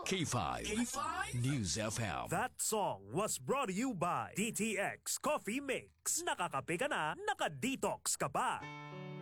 K5. News FM. That song was brought to you by DTX Coffee Mix. Nakakape ka na, naka-detox ka pa.